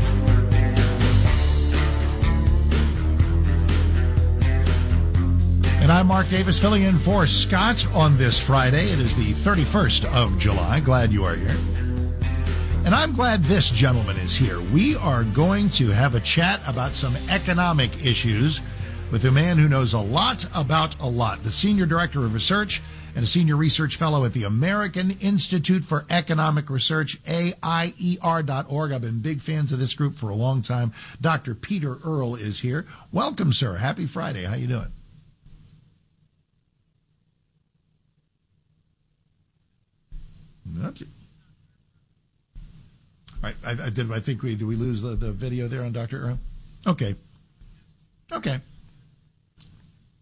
And I'm Mark Davis, filling in for Scott on this Friday. It is the thirty-first of July. Glad you are here. And I'm glad this gentleman is here. We are going to have a chat about some economic issues with a man who knows a lot about a lot. The Senior Director of Research and a Senior Research Fellow at the American Institute for Economic Research, A I E R dot org. I've been big fans of this group for a long time. Doctor Peter Earle is here. Welcome, sir. Happy Friday. How you doing? Okay. All right, I, I did. I think we did. We lose the, the video there on Doctor Earle. Okay. Okay.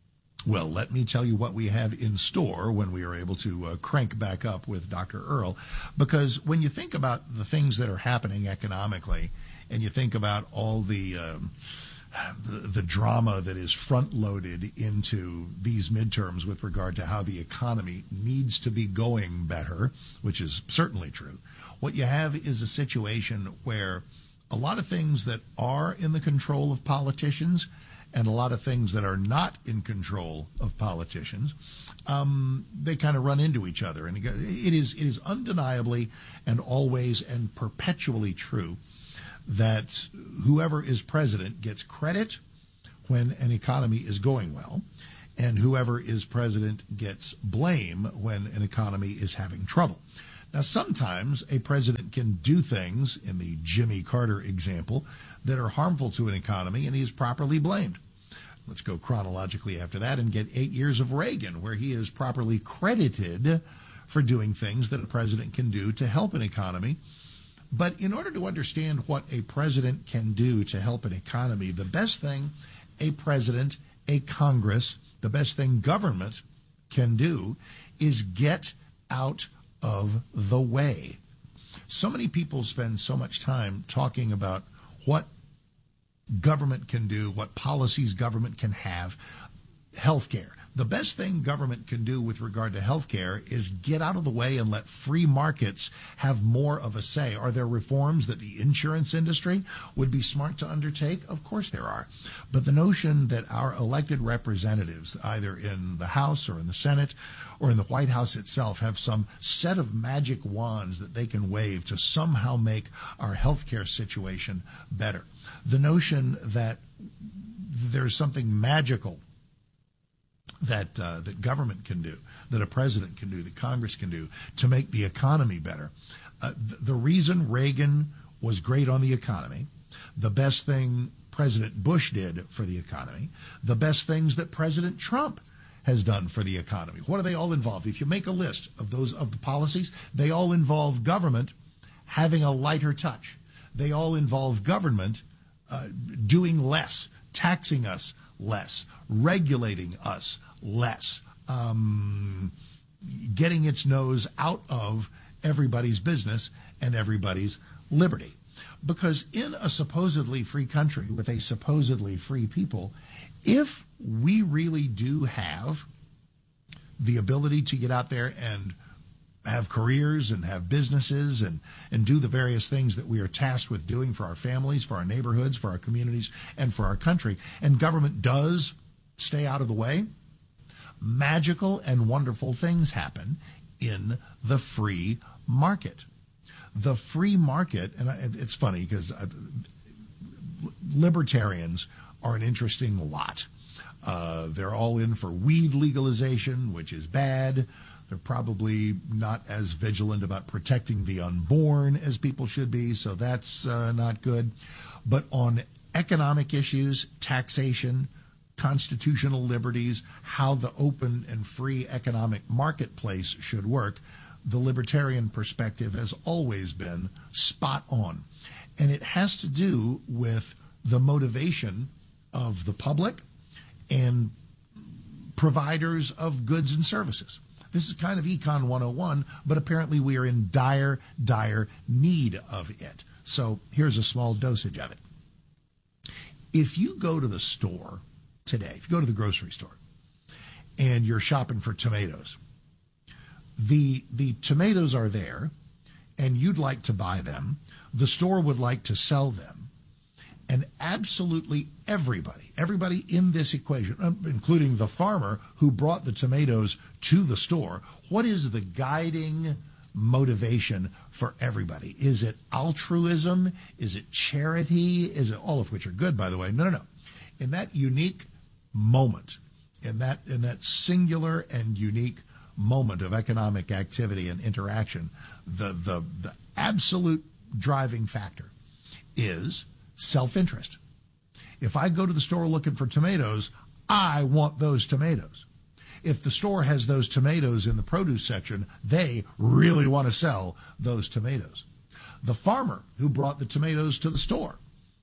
Well, let me tell you what we have in store when we are able to uh, crank back up with Doctor Earl, because when you think about the things that are happening economically, and you think about all the um, the, the drama that is front-loaded into these midterms with regard to how the economy needs to be going better, which is certainly true, what you have is a situation where a lot of things that are in the control of politicians and a lot of things that are not in control of politicians, um, they kind of run into each other. And it is it is undeniably and always and perpetually true that whoever is president gets credit when an economy is going well, and whoever is president gets blame when an economy is having trouble. Now, sometimes a president can do things, in the Jimmy Carter example, that are harmful to an economy, and he is properly blamed. Let's go chronologically after that and get eight years of Reagan, where he is properly credited for doing things that a president can do to help an economy. But in order to understand what a president can do to help an economy, the best thing a president, a Congress, the best thing government can do is get out of the way. So many people spend so much time talking about what government can do, what policies government can have. Healthcare. The best thing government can do with regard to healthcare is get out of the way and let free markets have more of a say. Are there reforms that the insurance industry would be smart to undertake? Of course there are. But the notion that our elected representatives, either in the House or in the Senate or in the White House itself, have some set of magic wands that they can wave to somehow make our healthcare situation better. The notion that there's something magical that uh, that government can do, that a president can do, that Congress can do to make the economy better. Uh, th- the reason Reagan was great on the economy, the best thing President Bush did for the economy, the best things that President Trump has done for the economy. What do they all involve? If you make a list of those of the policies, they all involve government having a lighter touch. They all involve government uh, doing less, taxing us less, regulating us less, um, getting its nose out of everybody's business and everybody's liberty. Because in a supposedly free country with a supposedly free people, if we really do have the ability to get out there and have careers and have businesses and, and do the various things that we are tasked with doing for our families, for our neighborhoods, for our communities, and for our country, and government does stay out of the way, magical and wonderful things happen in the free market. The free market, and it's funny because libertarians are an interesting lot. Uh, they're all in for weed legalization, which is bad. They're probably not as vigilant about protecting the unborn as people should be, so that's uh, not good. But on economic issues, taxation, constitutional liberties, how the open and free economic marketplace should work, the libertarian perspective has always been spot on. And it has to do with the motivation of the public and providers of goods and services. This is kind of Econ one oh one, but apparently we are in dire, dire need of it. So here's a small dosage of it. If you go to the store today, if you go to the grocery store and you're shopping for tomatoes, the the tomatoes are there and you'd like to buy them. The store would like to sell them. And absolutely everybody, everybody in this equation, including the farmer who brought the tomatoes to the store, what is the guiding motivation for everybody? Is it altruism? Is it charity? Is it, all of which are good, by the way? No, no, no. In that unique moment, in that in that singular and unique moment of economic activity and interaction, the the, the absolute driving factor is self-interest. If I go to the store looking for tomatoes, I want those tomatoes. If the store has those tomatoes in the produce section, they really want to sell those tomatoes. The farmer who brought the tomatoes to the store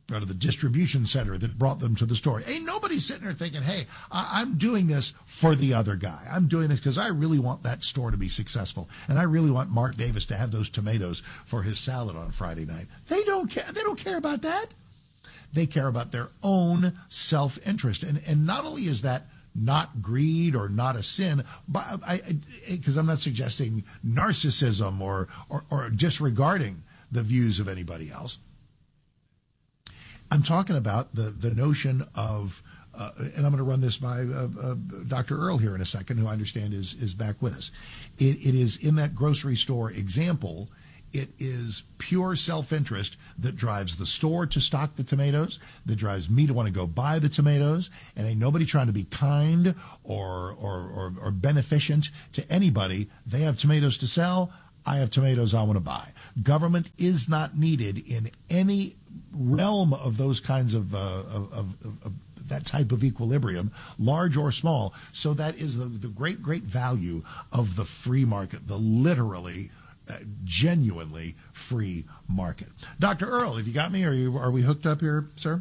or to the distribution center that brought them to the store. Ain't nobody sitting there thinking, hey, I- I'm doing this for the other guy. I'm doing this because I really want that store to be successful. And I really want Mark Davis to have those tomatoes for his salad on Friday night. They don't care. They don't care about that. They care about their own self-interest. And, and not only is that not greed or not a sin, but I, because I'm not suggesting narcissism or, or, or disregarding the views of anybody else. I'm talking about the, the notion of, uh, and I'm going to run this by uh, uh, Doctor Earl here in a second, who I understand is, is back with us. It, it is in that grocery store example, it is pure self-interest that drives the store to stock the tomatoes, that drives me to want to go buy the tomatoes, and ain't nobody trying to be kind or, or, or, or beneficent to anybody. They have tomatoes to sell. I have tomatoes I want to buy. Government is not needed in any realm of those kinds of, uh, of, of, of that type of equilibrium, large or small. So that is the, the great, great value of the free market, the literally, uh, genuinely free market. Doctor Earl, have you got me? Are you, are we hooked up here, sir?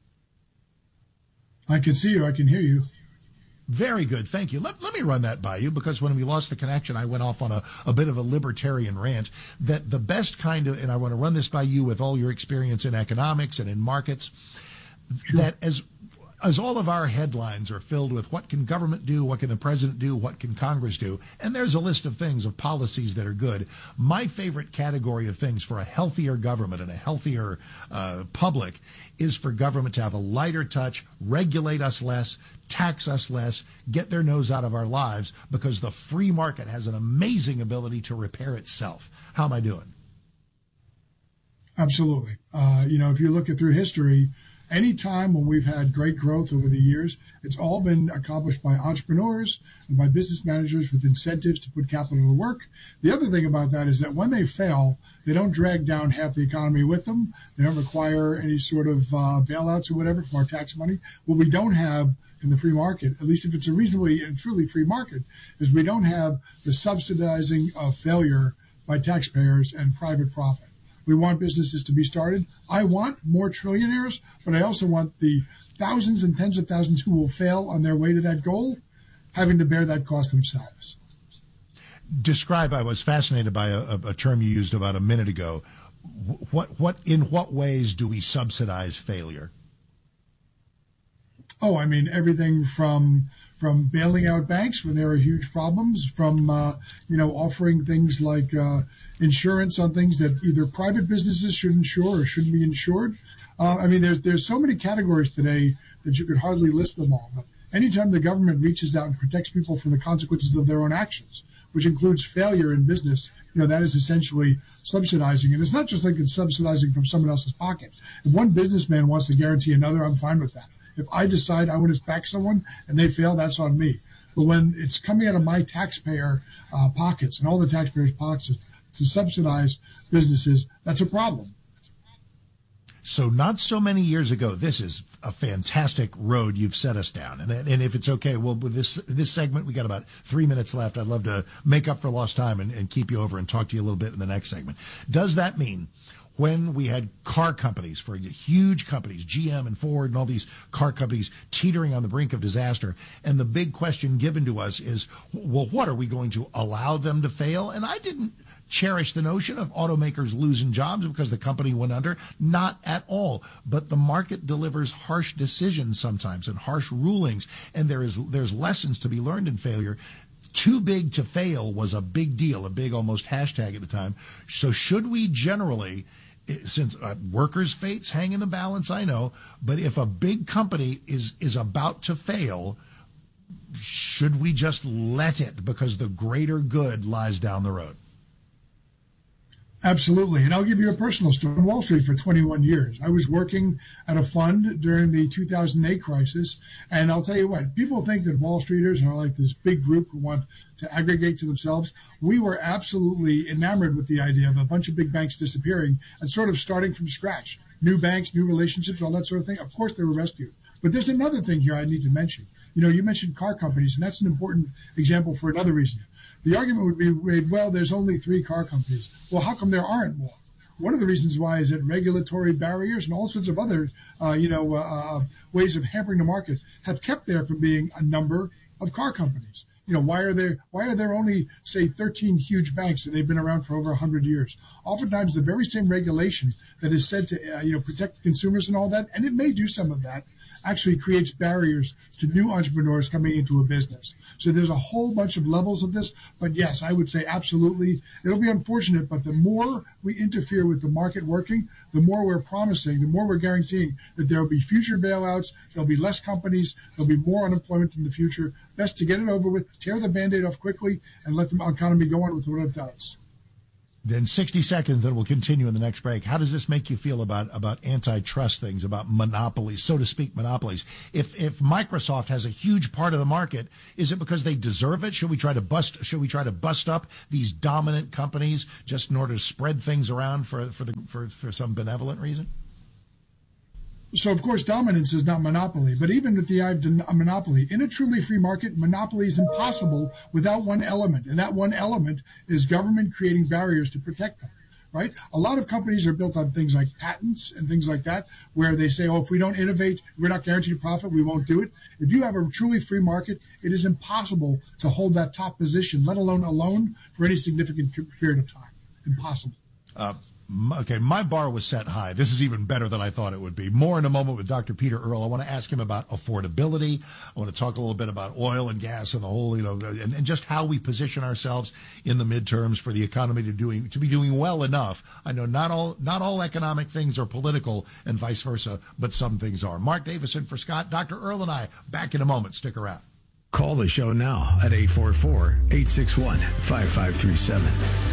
I can see you. I can hear you. Very good. Thank you. Let, let me run that by you, because when we lost the connection, I went off on a, a bit of a libertarian rant that the best kind of, and I want to run this by you with all your experience in economics and in markets, sure. that as as all of our headlines are filled with what can government do, what can the president do, what can Congress do, and there's a list of things, of policies that are good. My favorite category of things for a healthier government and a healthier uh, public is for government to have a lighter touch, regulate us less, tax us less, get their nose out of our lives, because the free market has an amazing ability to repair itself. How am I doing? Absolutely. Uh, you know, if you look at through history, any time when we've had great growth over the years, it's all been accomplished by entrepreneurs and by business managers with incentives to put capital to work. The other thing about that is that when they fail, they don't drag down half the economy with them. They don't require any sort of uh, bailouts or whatever from our tax money. What we don't have in the free market, at least if it's a reasonably and truly free market, is we don't have the subsidizing of failure by taxpayers and private profit. We want businesses to be started. I want more trillionaires, but I also want the thousands and tens of thousands who will fail on their way to that goal having to bear that cost themselves. Describe, I was fascinated by a, a term you used about a minute ago. What, what, in what ways do we subsidize failure? Oh, I mean, everything from from bailing out banks when there are huge problems, from, uh, you know, offering things like uh, insurance on things that either private businesses should insure or shouldn't be insured. Uh, I mean, there's, there's so many categories today that you could hardly list them all. But anytime the government reaches out and protects people from the consequences of their own actions, which includes failure in business, you know, that is essentially subsidizing. And it's not just like it's subsidizing from someone else's pocket. If one businessman wants to guarantee another, I'm fine with that. If I decide I want to back someone and they fail, that's on me. But when it's coming out of my taxpayer uh, pockets and all the taxpayers' pockets to subsidize businesses, that's a problem. So not so many years ago, this is a fantastic road you've set us down. And, and if it's okay, well, with this this segment, we got about three minutes left. I'd love to make up for lost time and, and keep you over and talk to you a little bit in the next segment. Does that mean when we had car companies, for huge companies, G M and Ford and all these car companies teetering on the brink of disaster, and the big question given to us is, well, what are we going to allow them to fail? And I didn't cherish the notion of automakers losing jobs because the company went under. Not at all. But the market delivers harsh decisions sometimes and harsh rulings, and there is there's lessons to be learned in failure. Too big to fail was a big deal, a big almost hashtag at the time. So should we generally, since uh, workers' fates hang in the balance, I know, but if a big company is is about to fail, should we just let it because the greater good lies down the road? Absolutely. And I'll give you a personal story. On Wall Street for twenty-one years. I was working at a fund during the two thousand eight crisis. And I'll tell you what, people think that Wall Streeters are like this big group who want to aggregate to themselves. We were absolutely enamored with the idea of a bunch of big banks disappearing and sort of starting from scratch. New banks, new relationships, all that sort of thing. Of course, they were rescued. But there's another thing here I need to mention. You know, you mentioned car companies, and that's an important example for another reason. The argument would be made, well, there's only three car companies. Well, how come there aren't more? One of the reasons why is that regulatory barriers and all sorts of other, uh, you know, uh, ways of hampering the market have kept there from being a number of car companies. You know, why are there why are there only, say, thirteen huge banks and they've been around for over one hundred years? Oftentimes, the very same regulation that is said to, uh, you know, protect consumers and all that, and it may do some of that, actually creates barriers to new entrepreneurs coming into a business. So there's a whole bunch of levels of this. But yes, I would say absolutely. It'll be unfortunate, but the more we interfere with the market working, the more we're promising, the more we're guaranteeing that there will be future bailouts, there'll be less companies, there'll be more unemployment in the future. Best to get it over with, tear the Band-Aid off quickly, and let the economy go on with what it does. Then sixty seconds, then we'll continue in the next break. How does this make you feel about, about antitrust things, about monopolies, so to speak, monopolies? If if Microsoft has a huge part of the market, is it because they deserve it? Should we try to bust should we try to bust up these dominant companies just in order to spread things around for for the for, for some benevolent reason? So, of course, dominance is not monopoly. But even with the idea of monopoly, in a truly free market, monopoly is impossible without one element. And that one element is government creating barriers to protect them, right? A lot of companies are built on things like patents and things like that, where they say, oh, if we don't innovate, we're not guaranteed profit, we won't do it. If you have a truly free market, it is impossible to hold that top position, let alone alone, for any significant period of time. Impossible. Uh, Okay, my bar was set high. This is even better than I thought it would be. More in a moment with Doctor Peter Earle. I want to ask him about affordability. I want to talk a little bit about oil and gas and the whole, you know, and, and just how we position ourselves in the midterms for the economy to doing to be doing well enough. I know not all not all economic things are political and vice versa, but some things are. Mark Davison for Scott, Doctor Earle, and I back in a moment. Stick around. Call the show now at eight four four, eight six one, five five three seven.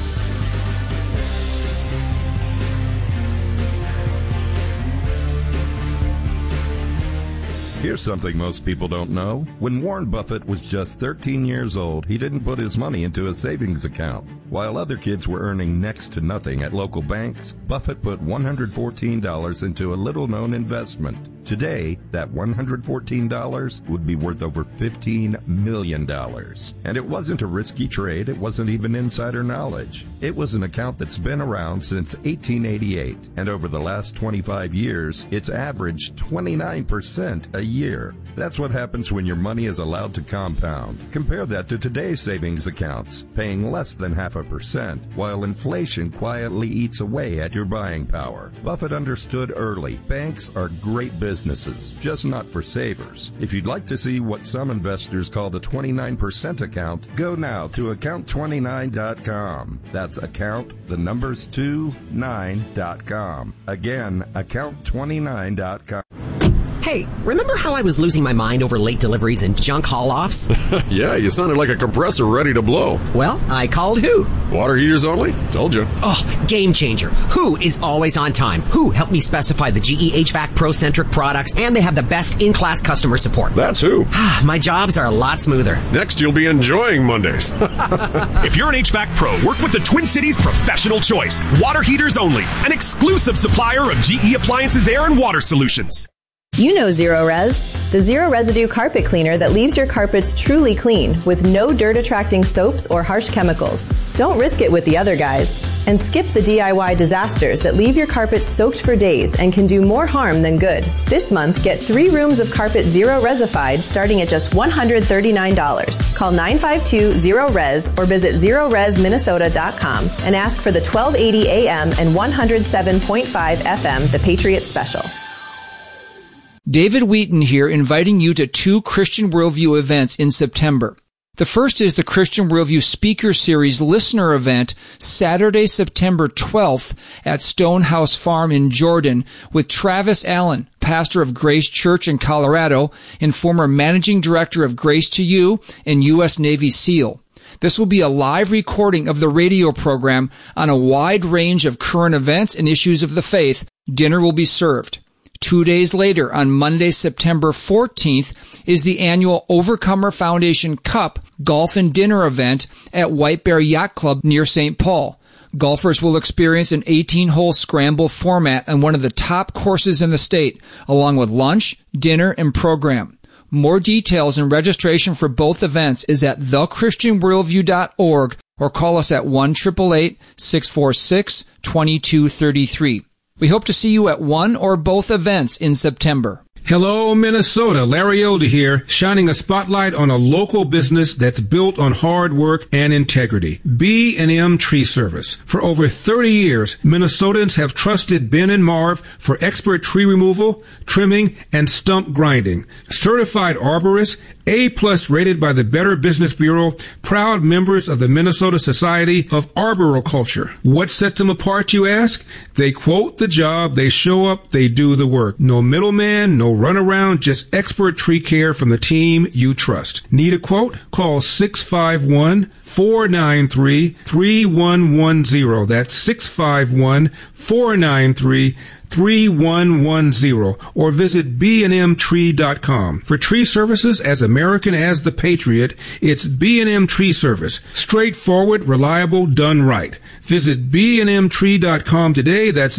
Here's something most people don't know. When Warren Buffett was just thirteen years old, he didn't put his money into a savings account. While other kids were earning next to nothing at local banks, Buffett put one hundred fourteen dollars into a little-known investment. Today, that one hundred fourteen dollars would be worth over fifteen million dollars. And it wasn't a risky trade. It wasn't even insider knowledge. It was an account that's been around since eighteen eighty-eight. And over the last twenty-five years, it's averaged twenty-nine percent a year. That's what happens when your money is allowed to compound. Compare that to today's savings accounts, paying less than half a percent, while inflation quietly eats away at your buying power. Buffett understood early, banks are great businesses, just not for savers. If you'd like to see what some investors call the twenty-nine percent account, go now to account twenty-nine dot com. That's account, the numbers two, nine dot com. Again, account twenty-nine dot com. Hey, remember how I was losing my mind over late deliveries and junk haul-offs? Yeah, you sounded like a compressor ready to blow. Well, I called Who. Water heaters only? Told you. Oh, game changer. Who is always on time. Who helped me specify the G E H V A C Pro-centric products, and they have the best in-class customer support. That's Who. My jobs are a lot smoother. Next, you'll be enjoying Mondays. If you're an H V A C pro, work with the Twin Cities Professional Choice. Water heaters only. An exclusive supplier of G E Appliances Air and Water Solutions. You know Zero Res, the zero residue carpet cleaner that leaves your carpets truly clean with no dirt attracting soaps or harsh chemicals. Don't risk it with the other guys. And skip the D I Y disasters that leave your carpet soaked for days and can do more harm than good. This month, get three rooms of carpet Zero Resified starting at just one hundred thirty-nine dollars. Call nine five two, zero res or visit zero res minnesota dot com and ask for the twelve eighty A M and one oh seven point five F M, the Patriot Special. David Wheaton here, inviting you to two Christian Worldview events in September. The first is the Christian Worldview Speaker Series Listener Event, Saturday, September twelfth at Stonehouse Farm in Jordan with Travis Allen, pastor of Grace Church in Colorado and former managing director of Grace to You and U S Navy SEAL. This will be a live recording of the radio program on a wide range of current events and issues of the faith. Dinner will be served. Two days later, on Monday, September fourteenth, is the annual Overcomer Foundation Cup Golf and Dinner event at White Bear Yacht Club near Saint Paul. Golfers will experience an eighteen-hole scramble format on one of the top courses in the state, along with lunch, dinner, and program. More details and registration for both events is at the christian worldview dot org or call us at one eight eight eight, six four six, two two three three. We hope to see you at one or both events in September. Hello, Minnesota. Larry Elder here, shining a spotlight on a local business that's built on hard work and integrity. B and M Tree Service. For over thirty years, Minnesotans have trusted Ben and Marv for expert tree removal, trimming, and stump grinding. Certified arborists, A-plus rated by the Better Business Bureau, proud members of the Minnesota Society of Arboriculture. What sets them apart, you ask? They quote the job, they show up, they do the work. No middleman, no runaround, just expert tree care from the team you trust. Need a quote? Call six five one, four nine three, three one one zero. That's six five one, four nine three, three one one zero, or visit b and m tree dot com. For tree services as American as the Patriot, it's B and M Tree Service. Straightforward, reliable, done right. Visit b and m tree dot com today. That's